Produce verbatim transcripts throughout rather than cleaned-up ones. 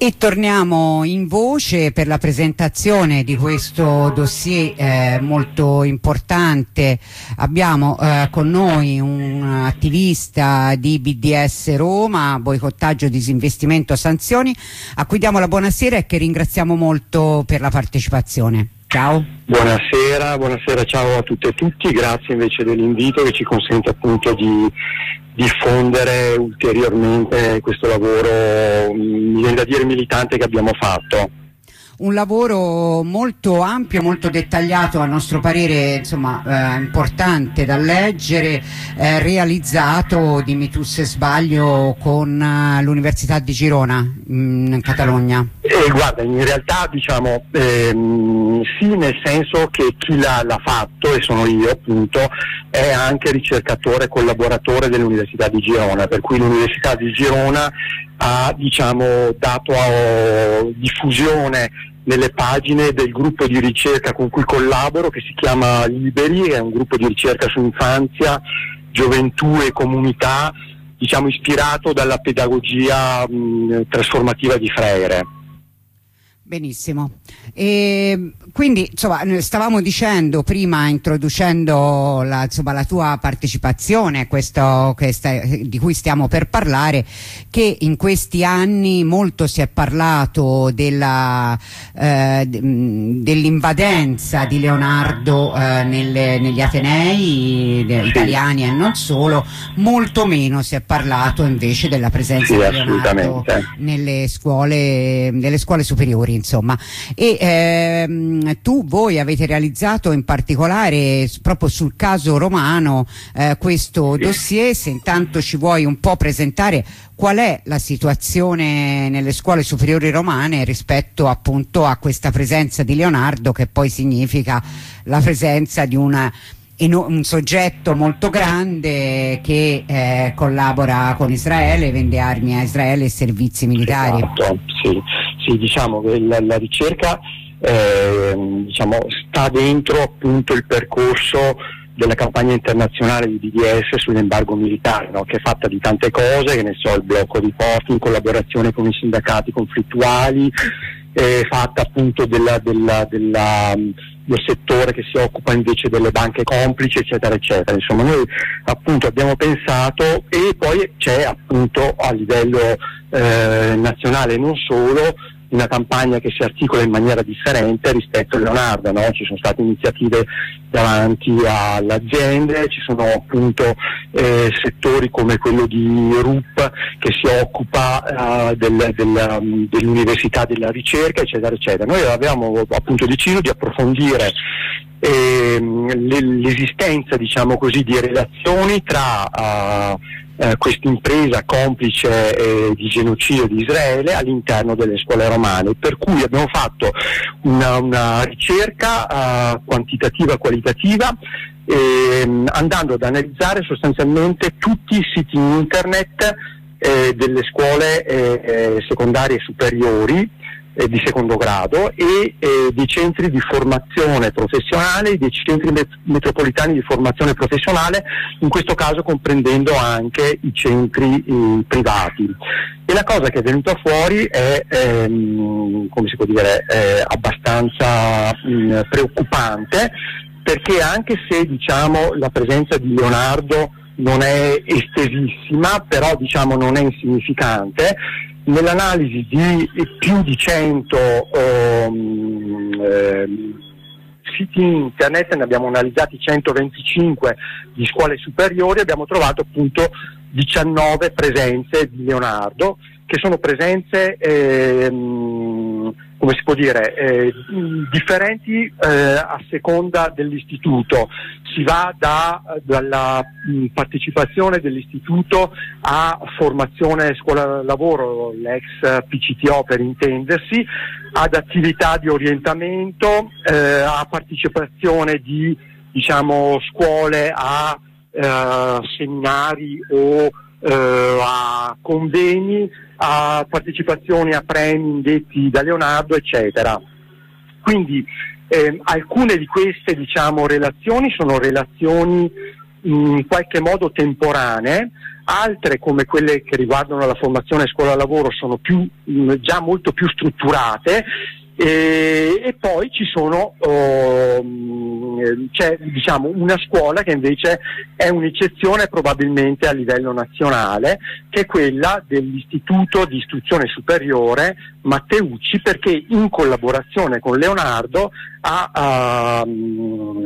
E torniamo in voce per la presentazione di questo dossier eh, molto importante. Abbiamo eh, con noi un attivista di B D S Roma, boicottaggio, disinvestimento, sanzioni, a cui diamo la buonasera e che ringraziamo molto per la partecipazione. Ciao. Buonasera, buonasera, ciao a tutte e tutti, grazie invece dell'invito che ci consente appunto di diffondere ulteriormente questo lavoro, mi viene da dire militante, che abbiamo fatto. Un lavoro molto ampio, molto dettagliato, a nostro parere insomma eh, importante da leggere, eh, realizzato, dimmi tu se sbaglio, con uh, l'Università di Girona in Catalogna. Eh, guarda, in realtà diciamo ehm, sì, nel senso che chi l'ha, l'ha fatto, e sono io appunto, è anche ricercatore e collaboratore dell'Università di Girona, per cui l'Università di Girona ha diciamo dato a, oh, diffusione nelle pagine del gruppo di ricerca con cui collaboro, che si chiama Liberi, è un gruppo di ricerca su infanzia, gioventù e comunità, diciamo ispirato dalla pedagogia mh, trasformativa di Freire. Benissimo. E quindi insomma stavamo dicendo prima, introducendo la, insomma, la tua partecipazione, questo, questa, di cui stiamo per parlare, che in questi anni molto si è parlato della, eh, dell'invadenza di Leonardo eh, nelle, negli atenei eh, italiani e non solo, molto meno si è parlato invece della presenza sì, di Leonardo nelle scuole, nelle scuole superiori. Insomma, e ehm, tu, voi avete realizzato in particolare proprio sul caso romano eh, questo dossier. Se intanto ci vuoi un po' presentare qual è la situazione nelle scuole superiori romane rispetto appunto a questa presenza di Leonardo, che poi significa la presenza di una un soggetto molto grande che eh, collabora con Israele, vende armi a Israele e servizi militari. Esatto, sì, sì, diciamo che la, la ricerca eh, diciamo, sta dentro appunto il percorso della campagna internazionale di B D S sull'embargo militare, no? Che è fatta di tante cose, che ne so, il blocco di porti in collaborazione con i sindacati conflittuali, è fatta appunto della, della, della del settore che si occupa invece delle banche complici, eccetera eccetera. Insomma, noi appunto abbiamo pensato, e poi c'è appunto a livello eh, nazionale e non solo una campagna che si articola in maniera differente rispetto a Leonardo, no? Ci sono state iniziative davanti alle aziende, ci sono appunto eh, settori come quello di R U P che si occupa uh, del, del, um, dell'università della ricerca, eccetera eccetera. Noi avevamo appunto deciso di approfondire eh, l'esistenza, diciamo così, di relazioni tra uh, Eh, questa impresa complice eh, di genocidio di Israele all'interno delle scuole romane, per cui abbiamo fatto una, una ricerca eh, quantitativa e qualitativa, eh, andando ad analizzare sostanzialmente tutti i siti internet eh, delle scuole eh, eh, secondarie e superiori eh, di secondo grado e eh, dei centri di formazione professionale, dei centri met- metropolitani di formazione professionale, in questo caso comprendendo anche i centri eh, privati. E la cosa che è venuta fuori è, ehm, come si può dire, è abbastanza mh, preoccupante, perché anche se diciamo la presenza di Leonardo non è estesissima, però diciamo non è insignificante, nell'analisi di più di cento um, eh, siti internet, ne abbiamo analizzati centoventicinque di scuole superiori, abbiamo trovato appunto diciannove presenze di Leonardo, che sono presenze ehm, come si può dire eh, differenti eh, a seconda dell'istituto. Si va da, dalla mh, partecipazione dell'istituto a formazione scuola lavoro, l'ex P C T O per intendersi, ad attività di orientamento, eh, a partecipazione di diciamo scuole a eh, seminari o eh, a convegni, a partecipazioni a premi indetti da Leonardo, eccetera. Quindi eh, alcune di queste diciamo relazioni sono relazioni in qualche modo temporanee, altre come quelle che riguardano la formazione scuola-lavoro sono più, mh, già molto più strutturate. E, e poi ci sono oh, c'è diciamo una scuola che invece è un'eccezione probabilmente a livello nazionale, che è quella dell'Istituto di Istruzione Superiore Matteucci, perché in collaborazione con Leonardo ha uh,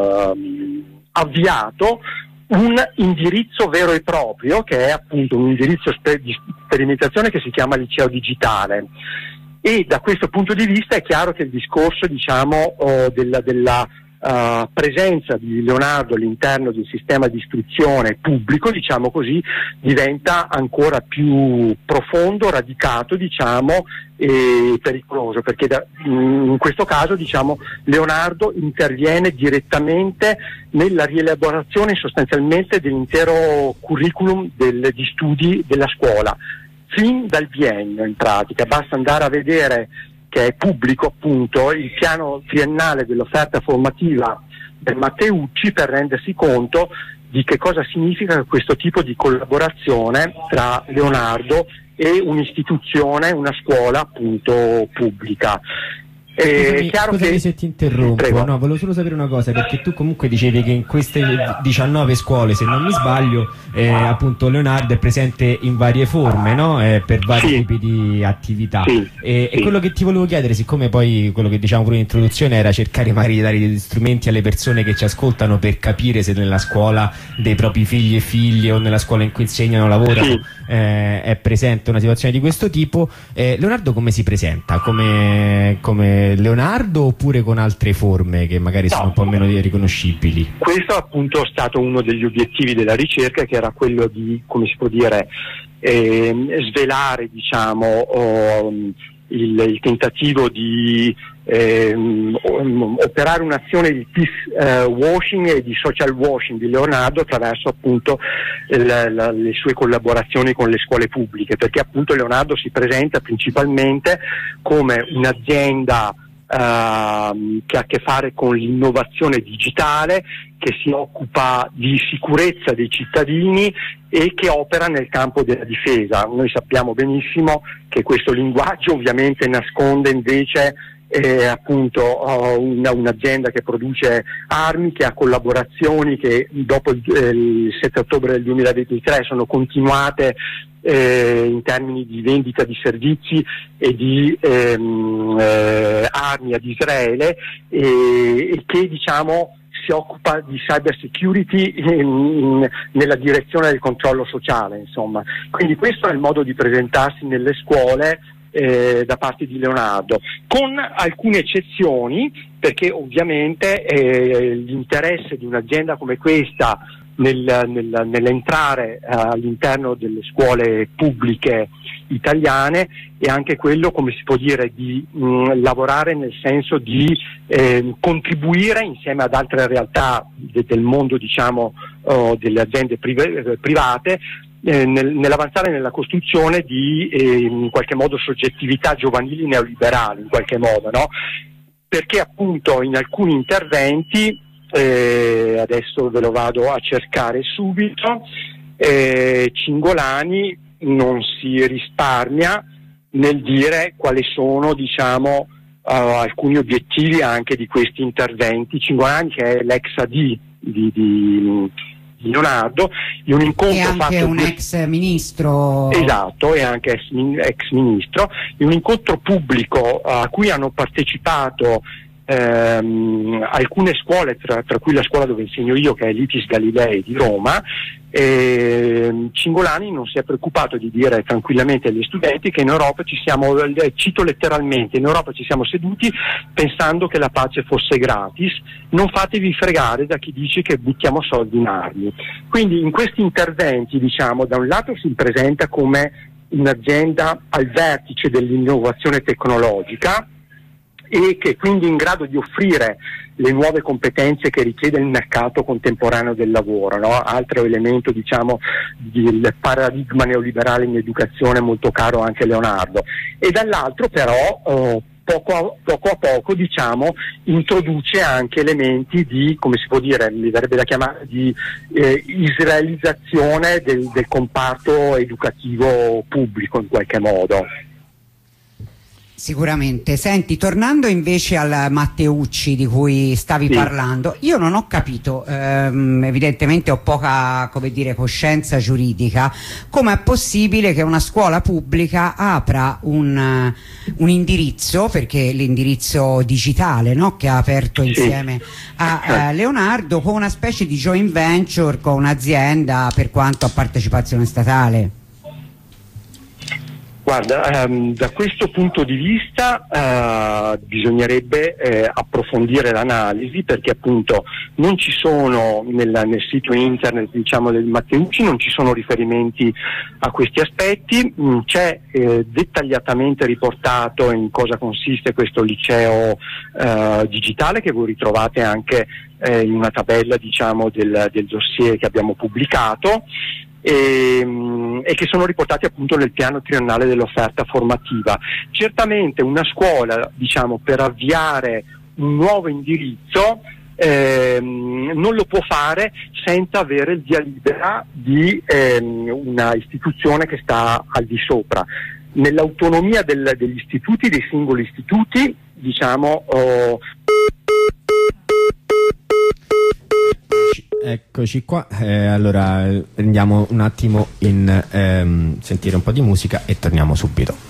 uh, avviato un indirizzo vero e proprio, che è appunto un indirizzo sper- di sperimentazione che si chiama Liceo Digitale. E da questo punto di vista è chiaro che il discorso, diciamo, oh, della, della uh, presenza di Leonardo all'interno del sistema di istruzione pubblico, diciamo così, diventa ancora più profondo, radicato, diciamo, e pericoloso, perché da, in questo caso, diciamo, Leonardo interviene direttamente nella rielaborazione sostanzialmente dell'intero curriculum del, di studi della scuola, fin dal biennio in pratica. Basta andare a vedere, che è pubblico appunto, il piano triennale dell'offerta formativa del Matteucci, per rendersi conto di che cosa significa questo tipo di collaborazione tra Leonardo e un'istituzione, una scuola appunto pubblica. Scusami, scusami che... se ti interrompo, no, volevo solo sapere una cosa, perché tu comunque dicevi che in queste diciannove scuole, se non mi sbaglio, eh, appunto Leonardo è presente in varie forme, no? Eh, per vari sì. tipi di attività. Sì. E, sì. e quello che ti volevo chiedere, siccome poi quello che diciamo pure in introduzione era cercare magari di dare degli strumenti alle persone che ci ascoltano per capire se nella scuola dei propri figli e figlie o nella scuola in cui insegnano, lavorano, sì. eh, è presente una situazione di questo tipo, eh, Leonardo come si presenta? Come... come Leonardo, oppure con altre forme che magari no, sono un po' meno riconoscibili? Questo è appunto stato uno degli obiettivi della ricerca, che era quello di, come si può dire, eh, svelare, diciamo, oh, il, il tentativo di eh, operare un'azione di peace uh, washing e di social washing di Leonardo attraverso appunto la, la, le sue collaborazioni con le scuole pubbliche, perché appunto Leonardo si presenta principalmente come un'azienda Uh, che ha a che fare con l'innovazione digitale, che si occupa di sicurezza dei cittadini e che opera nel campo della difesa. Noi sappiamo benissimo che questo linguaggio ovviamente nasconde invece eh, appunto uh, una, un'azienda che produce armi, che ha collaborazioni che dopo il, eh, il sette ottobre del duemilaventitré sono continuate Eh, in termini di vendita di servizi e di ehm, eh, armi ad Israele, e, e che diciamo si occupa di cyber security in, in, nella direzione del controllo sociale, insomma. Quindi questo è il modo di presentarsi nelle scuole eh, da parte di Leonardo, con alcune eccezioni, perché ovviamente eh, l'interesse di un'azienda come questa Nel, nel, nell'entrare uh, all'interno delle scuole pubbliche italiane è anche quello, come si può dire, di mh, lavorare nel senso di eh, contribuire insieme ad altre realtà de, del mondo, diciamo, uh, delle aziende prive, private eh, nel, nell'avanzare nella costruzione di eh, in qualche modo soggettività giovanili neoliberali, in qualche modo, no? Perché appunto in alcuni interventi, Eh, adesso ve lo vado a cercare subito, eh, Cingolani non si risparmia nel dire quali sono, diciamo, uh, alcuni obiettivi anche di questi interventi. Cingolani, che è l'ex A D di, di, di Leonardo, in un incontro è anche fatto un di... ex ministro. Esatto, è anche ex, ex ministro, in un incontro pubblico a cui hanno partecipato Ehm, alcune scuole, tra, tra cui la scuola dove insegno io, che è l'Itis Galilei di Roma. ehm, Cingolani non si è preoccupato di dire tranquillamente agli studenti che in Europa ci siamo, cito letteralmente, in Europa ci siamo seduti pensando che la pace fosse gratis, non fatevi fregare da chi dice che buttiamo soldi in armi. Quindi in questi interventi, diciamo, da un lato si presenta come un'azienda al vertice dell'innovazione tecnologica, e che quindi è in grado di offrire le nuove competenze che richiede il mercato contemporaneo del lavoro, no? Altro elemento, diciamo, del paradigma neoliberale in educazione molto caro anche a Leonardo. E dall'altro però oh, poco a poco, a poco diciamo, introduce anche elementi di, come si può dire, mi verrebbe da chiamare di eh, israelizzazione del, del comparto educativo pubblico in qualche modo. Sicuramente. Senti, tornando invece al Matteucci di cui stavi sì. parlando, io non ho capito, ehm, evidentemente ho poca, come dire, coscienza giuridica, come è possibile che una scuola pubblica apra un, un indirizzo, perché l'indirizzo digitale, no, che ha aperto sì. insieme a, a Leonardo, con una specie di joint venture con un'azienda per quanto a partecipazione statale. Guarda, ehm, da questo punto di vista eh, bisognerebbe eh, approfondire l'analisi, perché appunto non ci sono nel, nel sito internet, diciamo, del Matteucci, non ci sono riferimenti a questi aspetti. Mm, c'è eh, dettagliatamente riportato in cosa consiste questo liceo eh, digitale, che voi ritrovate anche eh, in una tabella, diciamo, del, del dossier che abbiamo pubblicato. E, e che sono riportati appunto nel piano triennale dell'offerta formativa. Certamente una scuola, diciamo, per avviare un nuovo indirizzo ehm, non lo può fare senza avere il via libera di ehm, una istituzione che sta al di sopra. Nell'autonomia del, degli istituti, dei singoli istituti, diciamo, oh, eccoci qua, eh, allora andiamo un attimo in ehm, sentire un po' di musica e torniamo subito.